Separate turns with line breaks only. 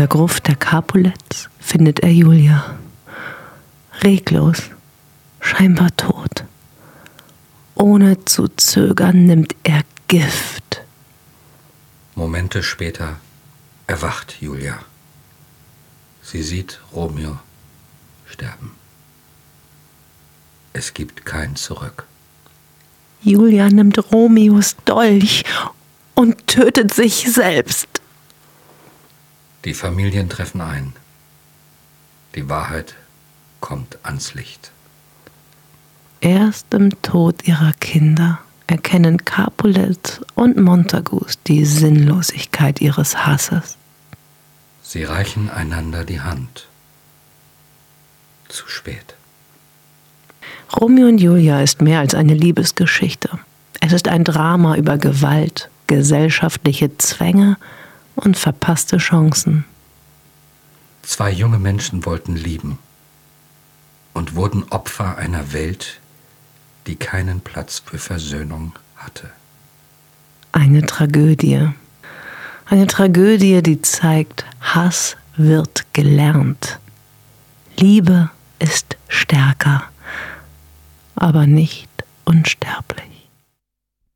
der Gruft der Capulets findet er Julia. Reglos, scheinbar tot. Ohne zu zögern nimmt er Gift.
Momente später erwacht Julia. Sie sieht Romeo sterben. Es gibt kein Zurück.
Julia nimmt Romeos Dolch und tötet sich selbst.
Die Familien treffen ein. Die Wahrheit kommt ans Licht.
Erst im Tod ihrer Kinder erkennen Capulet und Montagus die Sinnlosigkeit ihres Hasses.
Sie reichen einander die Hand. Zu spät.
Romeo und Julia ist mehr als eine Liebesgeschichte. Es ist ein Drama über Gewalt, gesellschaftliche Zwänge und verpasste Chancen.
Zwei junge Menschen wollten lieben und wurden Opfer einer Welt, die keinen Platz für Versöhnung hatte.
Eine Tragödie. Eine Tragödie, die zeigt, Hass wird gelernt. Liebe ist stärker, aber nicht unsterblich.